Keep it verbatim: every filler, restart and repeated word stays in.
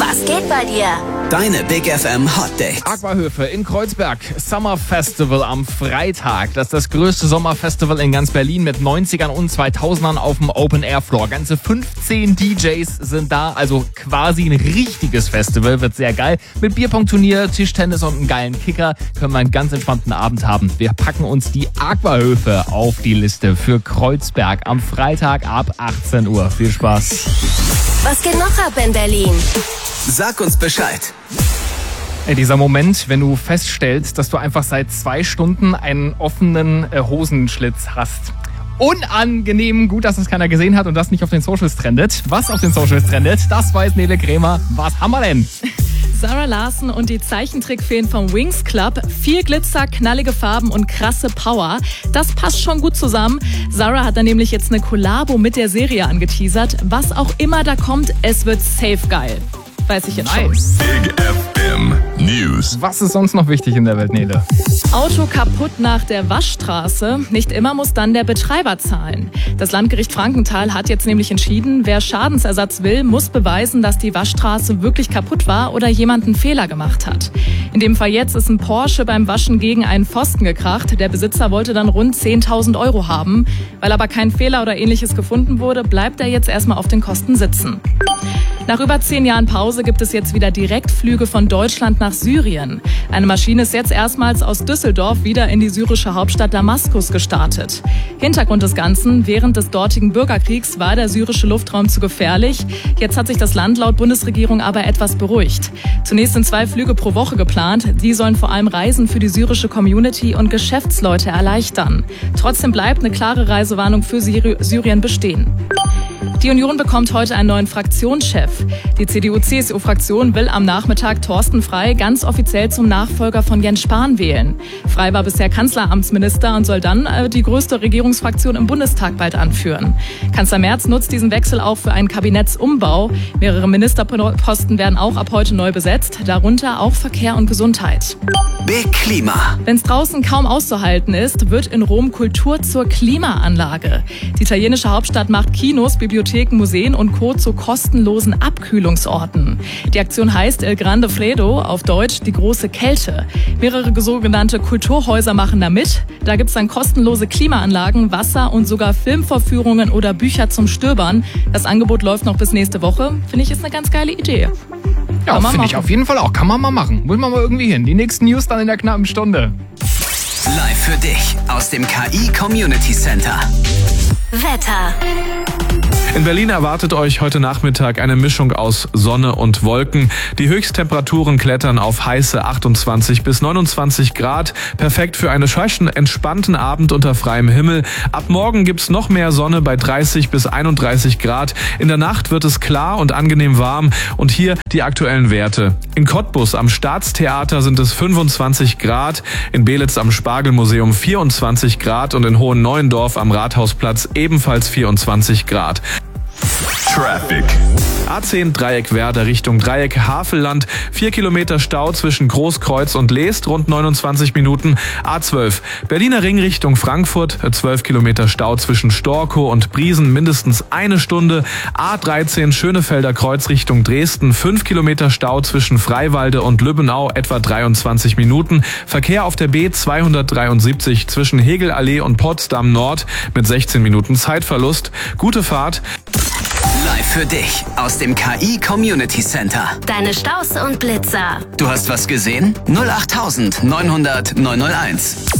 Was geht bei dir? Deine Big F M Hot Dates. Aquahöfe in Kreuzberg. Summer Festival am Freitag. Das ist das größte Sommerfestival in ganz Berlin mit neunzigern und zweitausendern auf dem Open Air Floor. Ganze fünfzehn D Js sind da, also quasi ein richtiges Festival. Wird sehr geil. Mit Bierpong-Turnier, Tischtennis und einem geilen Kicker können wir einen ganz entspannten Abend haben. Wir packen uns die Aquahöfe auf die Liste für Kreuzberg am Freitag ab achtzehn Uhr. Viel Spaß. Was geht noch ab in Berlin? Sag uns Bescheid. Ey, dieser Moment, wenn du feststellst, dass du einfach seit zwei Stunden einen offenen äh, Hosenschlitz hast. Unangenehm, gut, dass das keiner gesehen hat und das nicht auf den Socials trendet. Was auf den Socials trendet, das weiß Nele Krämer. Was haben wir denn? Zara Larsson und die Zeichentrickfeen vom Winx Club. Viel Glitzer, knallige Farben und krasse Power. Das passt schon gut zusammen. Zara hat dann nämlich jetzt eine Kollabo mit der Serie angeteasert. Was auch immer da kommt, es wird safe geil. Weiß ich jetzt schon. Big F M News. Was ist sonst noch wichtig in der Welt, Nele? Auto kaputt nach der Waschstraße. Nicht immer muss dann der Betreiber zahlen. Das Landgericht Frankenthal hat jetzt nämlich entschieden, wer Schadensersatz will, muss beweisen, dass die Waschstraße wirklich kaputt war oder jemand einen Fehler gemacht hat. In dem Fall jetzt ist ein Porsche beim Waschen gegen einen Pfosten gekracht. Der Besitzer wollte dann rund zehntausend Euro haben. Weil aber kein Fehler oder ähnliches gefunden wurde, bleibt er jetzt erstmal auf den Kosten sitzen. Nach über zehn Jahren Pause gibt es jetzt wieder Direktflüge von Deutschland nach Syrien. Eine Maschine ist jetzt erstmals aus Düsseldorf wieder in die syrische Hauptstadt Damaskus gestartet. Hintergrund des Ganzen: Während des dortigen Bürgerkriegs war der syrische Luftraum zu gefährlich. Jetzt hat sich das Land laut Bundesregierung aber etwas beruhigt. Zunächst sind zwei Flüge pro Woche geplant. Die sollen vor allem Reisen für die syrische Community und Geschäftsleute erleichtern. Trotzdem bleibt eine klare Reisewarnung für Syrien bestehen. Die Union bekommt heute einen neuen Fraktionschef. Die C D U-C S U-Fraktion will am Nachmittag Thorsten Frey ganz offiziell zum Nachfolger von Jens Spahn wählen. Frey war bisher Kanzleramtsminister und soll dann äh, die größte Regierungsfraktion im Bundestag bald anführen. Kanzler Merz nutzt diesen Wechsel auch für einen Kabinettsumbau. Mehrere Ministerposten werden auch ab heute neu besetzt, darunter auch Verkehr und Gesundheit. Big Klima. Wenn es draußen kaum auszuhalten ist, wird in Rom Kultur zur Klimaanlage. Die italienische Hauptstadt macht Kinos, Bibliotheken, Museen und Co. zu kostenlosen Abkühlungsorten. Die Aktion heißt El Grande Freddo, auf Deutsch die große Kälte. Mehrere sogenannte Kulturhäuser machen da mit. Da gibt's dann kostenlose Klimaanlagen, Wasser und sogar Filmvorführungen oder Bücher zum Stöbern. Das Angebot läuft noch bis nächste Woche. Finde ich, ist eine ganz geile Idee. Ja, finde ich auf jeden Fall auch. Kann man mal machen. Muss man mal irgendwie hin. Die nächsten News dann in der knappen Stunde. Live für dich aus dem K I Community Center. Wetter. In Berlin erwartet euch heute Nachmittag eine Mischung aus Sonne und Wolken. Die Höchsttemperaturen klettern auf heiße achtundzwanzig bis neunundzwanzig Grad. Perfekt für einen scheuchen, entspannten Abend unter freiem Himmel. Ab morgen gibt's noch mehr Sonne bei dreißig bis einunddreißig Grad. In der Nacht wird es klar und angenehm warm. Und hier die aktuellen Werte. In Cottbus am Staatstheater sind es fünfundzwanzig Grad. In Belitz am Spargelmuseum vierundzwanzig Grad. Und in Hohen-Neuendorf am Rathausplatz ebenfalls vierundzwanzig Grad. Traffic. A zehn Dreieck Werder Richtung Dreieck Havelland. Vier Kilometer Stau zwischen Großkreuz und Leest, rund neunundzwanzig Minuten. A zwölf Berliner Ring Richtung Frankfurt. zwölf Kilometer Stau zwischen Storkow und Briesen, mindestens eine Stunde. A dreizehn Schönefelder Kreuz Richtung Dresden. fünf Kilometer Stau zwischen Freiwalde und Lübbenau, etwa dreiundzwanzig Minuten. Verkehr auf der B zweihundertdreiundsiebzig zwischen Hegelallee und Potsdam Nord mit sechzehn Minuten Zeitverlust. Gute Fahrt. Live für dich aus dem K I Community Center. Deine Staus und Blitzer. Du hast was gesehen? null acht neunhundert neunhunderteins.